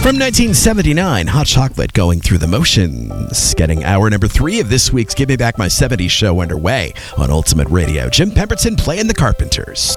From 1979, Hot Chocolate going through the motions. Getting hour number 3 of this week's Give Me Back My 70s show underway on Ultimate Radio. Jim Pemberton playing the Carpenters.